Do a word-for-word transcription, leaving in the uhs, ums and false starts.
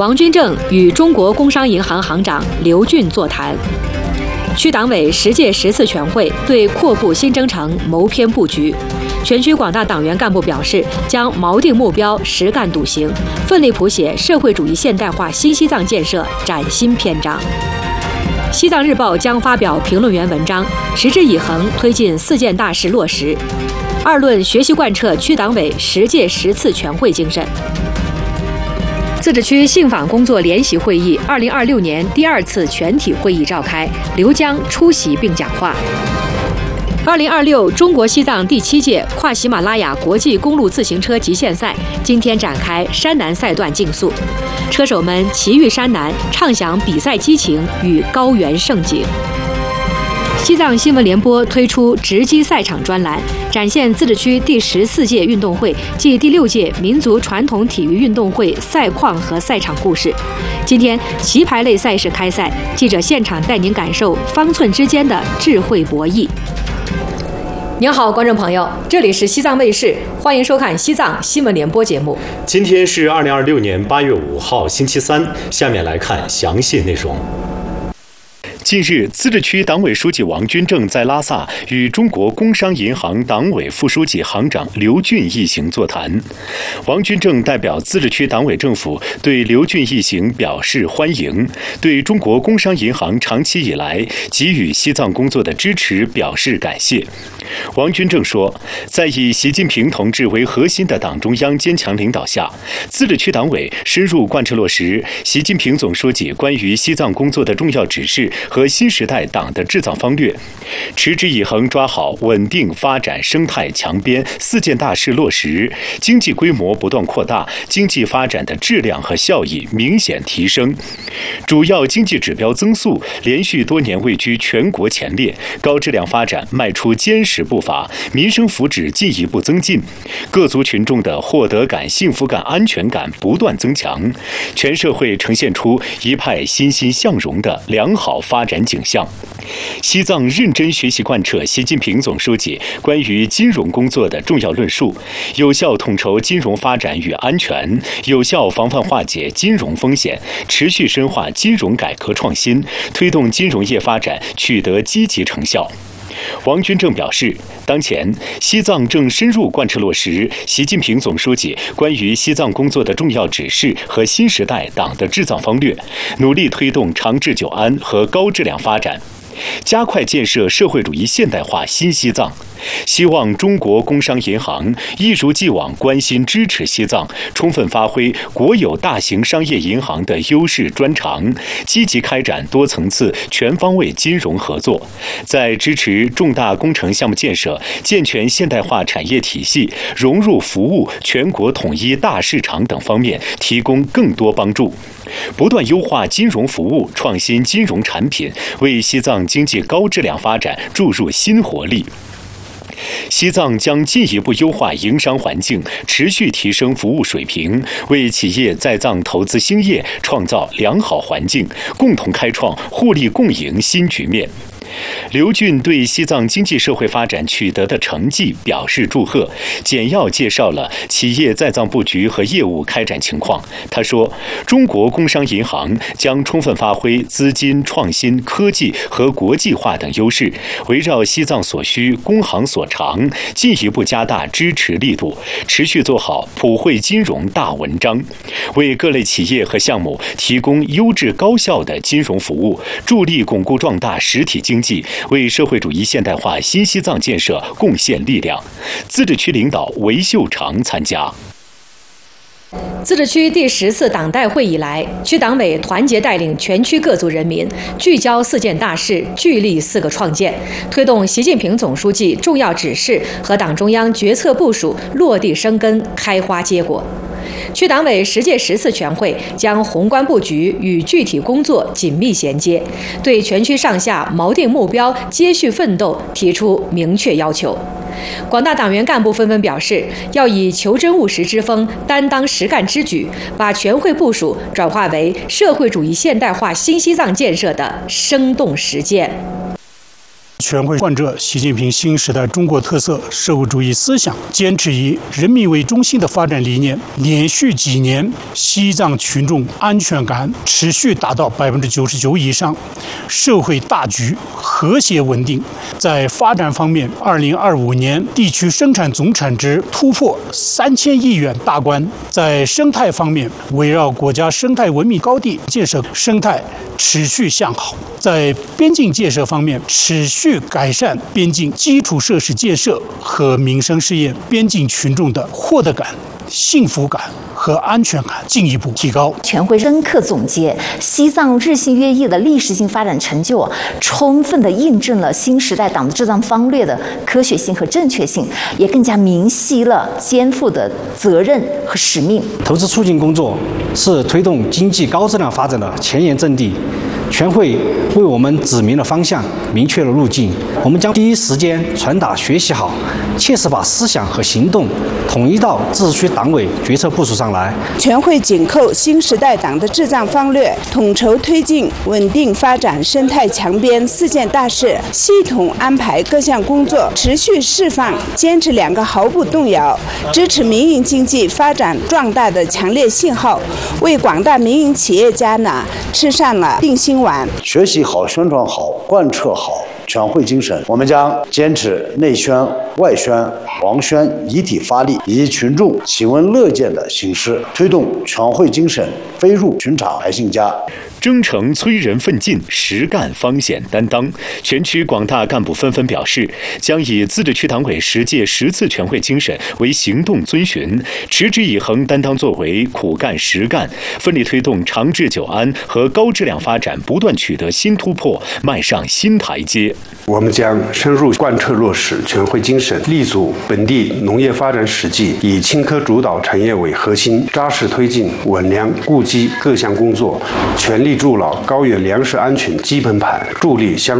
王军正与中国工商银行行长刘俊座谈。区党委十届十次全会对扩步新征程谋篇布局。全区广大党员干部表示，将锚定目标，实干笃行，奋力谱写社会主义现代化新西藏建设崭新篇章。西藏日报将发表评论员文章，持之以恒推进四件大事落实。二论学习贯彻区党委十届十次全会精神。自治区信访工作联席会议二零二六年第二次全体会议召开，刘江出席并讲话。二零二六中国西藏第七届跨喜马拉雅国际公路自行车极限赛今天展开山南赛段竞速，车手们骑驭山南，畅享比赛激情与高原盛景。西藏新闻联播推出直击赛场专栏，展现自治区第十四届运动会暨第六届民族传统体育运动会赛况和赛场故事。今天棋牌类赛事开赛，记者现场带您感受方寸之间的智慧博弈。您好，观众朋友，这里是西藏卫视，欢迎收看西藏新闻联播节目。 今天是二零二六年八月五号，星期三。下面来看详细内容。近日，自治区党委书记王军正在拉萨与中国工商银行党委副书记、行长刘俊一行座谈。王军正代表自治区党委政府对刘俊一行表示欢迎，对中国工商银行长期以来给予西藏工作的支持表示感谢。王军正说，在以习近平同志为核心的党中央坚强领导下，自治区党委深入贯彻落实习近平总书记关于西藏工作的重要指示和新时代党的治藏方略，持之以恒抓好稳定发展生态强边四件大事落实，经济规模不断扩大，经济发展的质量和效益明显提升，主要经济指标增速连续多年位居全国前列，高质量发展迈出坚实步伐，民生福祉进一步增进，各族群众的获得感、幸福感、安全感不断增强，全社会呈现出一派欣欣向荣的良好发展景象。西藏认真学习贯彻习近平总书记关于金融工作的重要论述，有效统筹金融发展与安全，有效防范化解金融风险，持续深化金融改革创新，推动金融业发展取得积极成效。王军正表示，当前西藏正深入贯彻落实习近平总书记关于西藏工作的重要指示和新时代党的治藏方略，努力推动长治久安和高质量发展，加快建设社会主义现代化新西藏。希望中国工商银行一如既往关心支持西藏，充分发挥国有大型商业银行的优势专长，积极开展多层次全方位金融合作，在支持重大工程项目建设、健全现代化产业体系、融入服务全国统一大市场等方面提供更多帮助，不断优化金融服务、创新金融产品，为西藏经济高质量发展注入新活力。西藏将进一步优化营商环境，持续提升服务水平，为企业在藏投资兴业创造良好环境，共同开创互利共赢新局面。刘俊对西藏经济社会发展取得的成绩表示祝贺，简要介绍了企业在藏布局和业务开展情况。他说，中国工商银行将充分发挥资金、创新、科技和国际化等优势，围绕西藏所需、工行所长，进一步加大支持力度，持续做好普惠金融大文章，为各类企业和项目提供优质高效的金融服务，助力巩固壮大实体经济，为社会主义现代化新西藏建设贡献力量。自治区领导韦秀长参加。 自治区第十次党代会以来，区党委团结带领全区各族人民，聚焦四件大事，聚力四个创建，推动习近平总书记重要指示和党中央决策部署落地生根、开花结果。区党委十届十次全会将宏观布局与具体工作紧密衔接，对全区上下锚定目标、接续奋斗提出明确要求。广大党员干部纷纷表示，要以求真务实之风，担当实干之举，把全会部署转化为社会主义现代化新西藏建设的生动实践。 全会贯彻习近平新时代中国特色社会主义思想，坚持以人民为中心的发展理念，连续几年西藏群众安全感持续达到百分之九十九以上，社会大局和谐稳定。在发展方面，二零二五年地区生产总产值突破三千亿元大关。在生态方面，围绕国家生态文明高地建设，生态持续向好。在边境建设方面，持续改善边境基础设施建设和民生试验，边境群众的获得感、幸福感和安全感进一步提高。 全会深刻总结西藏日新月异的历史性发展成就，充分地印证了新时代党的治藏方略的科学性和正确性，也更加明晰了肩负的责任和使命。 投资促进工作是推动经济高质量发展的前沿阵地。全会为我们指明了方向，明确了路径。我们将第一时间传达学习好，切实把思想和行动统一到自治区党委决策部署上来。 全会紧扣新时代党的治藏方略，统筹推进稳定发展生态强边四件大事，系统安排各项工作，持续释放坚持两个毫不动摇、支持民营经济发展壮大的强烈信号，为广大民营企业家呢吃上了定心丸。 学习好、宣传好、贯彻好全会精神，我们将坚持内宣、外宣、王宣一体发力，以群众喜闻乐见的形式，推动全会精神飞入寻常百姓家。 征程催人奋进，实干方显担当。全区广大干部纷纷表示，将以自治区党委十届十次全会精神为行动遵循，持之以恒担当作为，苦干实干，奋力推动长治久安和高质量发展不断取得新突破，迈上新台阶。 我们将深入贯彻落实全会精神，立足本地农业发展实际，以青稞主导产业为核心，扎实推进稳粮固饥各项工作，全力筑牢高原粮食安全基本盘，助力乡